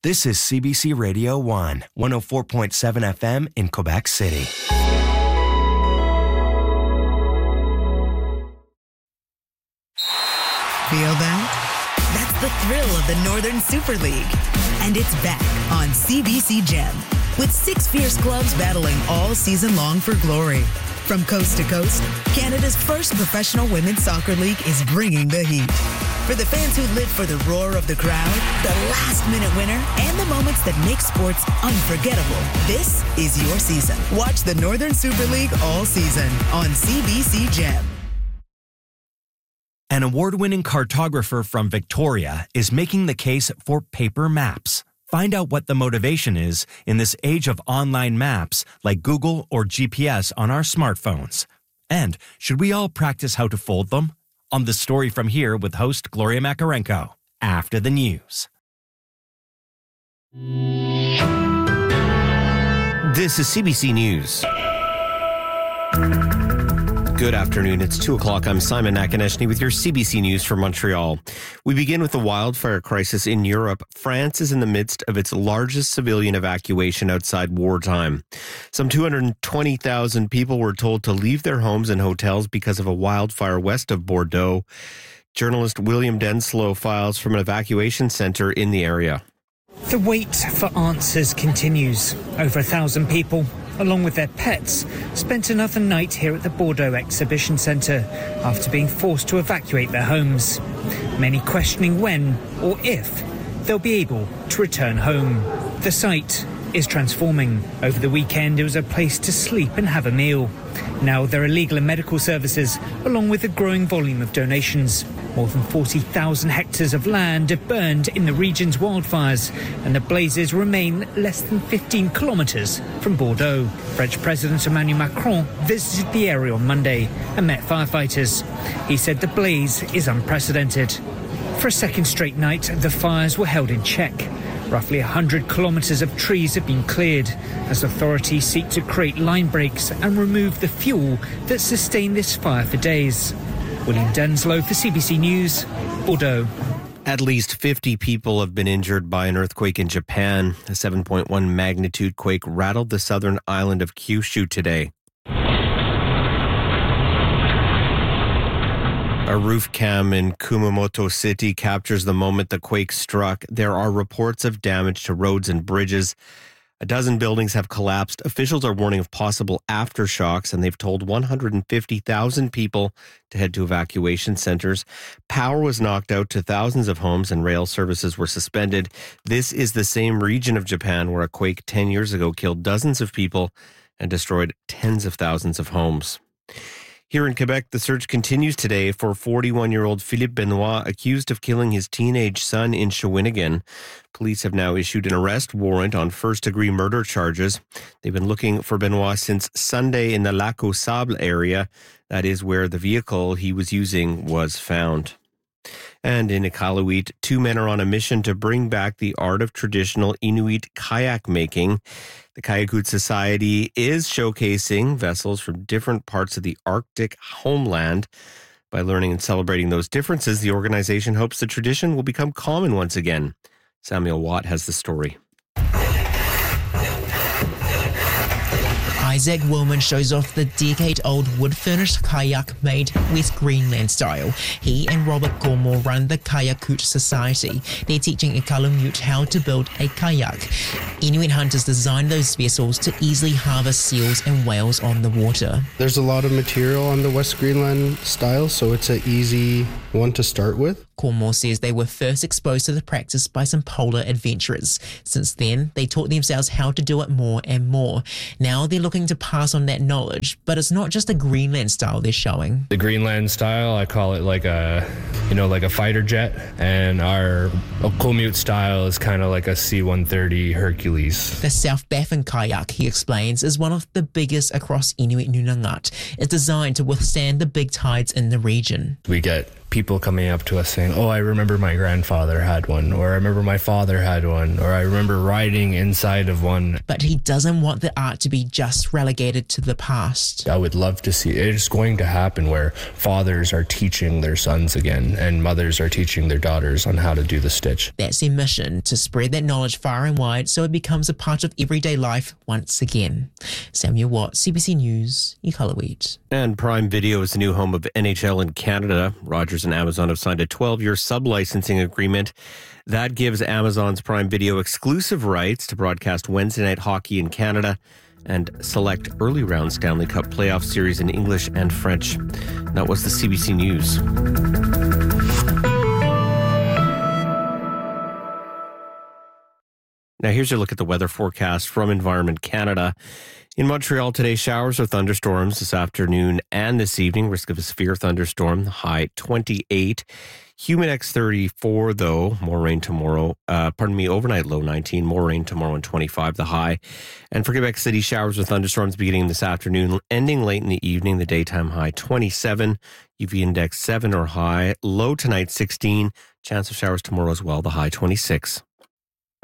This is CBC Radio 1, 104.7 FM in Quebec City. Feel that? That's the thrill of the Northern Super League. And it's back on CBC Gem, with 6 fierce clubs battling all season long for glory. From coast to coast, Canada's first professional women's soccer league is bringing the heat. For the fans who live for the roar of the crowd, the last-minute winner, and the moments that make sports unforgettable, this is your season. Watch the Northern Super League all season on CBC Gem. An award-winning cartographer from Victoria is making the case for paper maps. Find out what the motivation is in this age of online maps like Google or GPS on our smartphones. And should we all practice how to fold them? On The Story From Here with host Gloria Makarenko, after the news. This is CBC News. Good afternoon. It's 2 o'clock. I'm Simon Nakaneshny with your CBC News from Montreal. We begin with the wildfire crisis in Europe. France is in the midst of its largest civilian evacuation outside wartime. Some 220,000 people were told to leave their homes and hotels because of a wildfire west of Bordeaux. Journalist William Denslow files from an evacuation center in the area. The wait for answers continues. Over 1,000 people, along with their pets, spent another night here at the Bordeaux Exhibition Centre after being forced to evacuate their homes. Many questioning when or if they'll be able to return home. The site is transforming. Over the weekend, it was a place to sleep and have a meal. Now there are legal and medical services, along with a growing volume of donations. More than 40,000 hectares of land have burned in the region's wildfires, and the blazes remain less than 15 kilometres from Bordeaux. French President Emmanuel Macron visited the area on Monday and met firefighters. He said the blaze is unprecedented. For a second straight night, the fires were held in check. Roughly 100 kilometres of trees have been cleared as authorities seek to create line breaks and remove the fuel that sustained this fire for days. William Denslow for CBC News, Bordeaux. At least 50 people have been injured by an earthquake in Japan. A 7.1 magnitude quake rattled the southern island of Kyushu today. A roof cam in Kumamoto City captures the moment the quake struck. There are reports of damage to roads and bridges. A dozen buildings have collapsed. Officials are warning of possible aftershocks, and they've told 150,000 people to head to evacuation centers. Power was knocked out to thousands of homes, and rail services were suspended. This is the same region of Japan where a quake 10 years ago killed dozens of people and destroyed tens of thousands of homes. Here in Quebec, the search continues today for 41-year-old Philippe Benoit, accused of killing his teenage son in Shawinigan. Police have now issued an arrest warrant on first-degree murder charges. They've been looking for Benoit since Sunday in the Lac aux Sables area. That is where the vehicle he was using was found. And in Iqaluit, 2 men are on a mission to bring back the art of traditional Inuit kayak making. The Kayakut Society is showcasing vessels from different parts of the Arctic homeland. By learning and celebrating those differences, the organization hopes the tradition will become common once again. Samuel Watt has the story. Isaac Woolman shows off the decade-old wood-furnished kayak made West Greenland style. He and Robert Gormore run the Kayakut Society. They're teaching Iqaluit how to build a kayak. Inuit hunters designed those vessels to easily harvest seals and whales on the water. There's a lot of material on the West Greenland style, so it's an easy one to start with. Cornmore says they were first exposed to the practice by some polar adventurers. Since then, they taught themselves how to do it more and more. Now they're looking to pass on that knowledge, but it's not just a Greenland style they're showing. The Greenland style, I call it like a fighter jet, and our Iqaluit style is kind of like a C-130 Hercules. The South Baffin kayak, he explains, is one of the biggest across Inuit Nunangat. It's designed to withstand the big tides in the region. We get people coming up to us saying, oh, I remember my grandfather had one, or I remember my father had one, or I remember riding inside of one. But he doesn't want the art to be just relegated to the past. I would love to see it's going to happen where fathers are teaching their sons again and mothers are teaching their daughters on how to do the stitch. That's their mission, to spread that knowledge far and wide so it becomes a part of everyday life once again. Samuel Watt, CBC News, Iqaluit. And Prime Video is the new home of NHL in Canada. Rogers and Amazon have signed a 12-year sub-licensing agreement that gives Amazon's Prime Video exclusive rights to broadcast Wednesday night hockey in Canada and select early round Stanley Cup playoff series in English and French. That was the CBC News. Now here's your look at the weather forecast from Environment Canada. In Montreal today, showers or thunderstorms this afternoon and this evening. Risk of a severe thunderstorm, high 28. Humidex 34, though. More rain tomorrow. Overnight low 19. More rain tomorrow and 25, the high. And for Quebec City, showers or thunderstorms beginning this afternoon, ending late in the evening. The daytime high 27. UV index 7 or high. Low tonight 16. Chance of showers tomorrow as well, the high 26.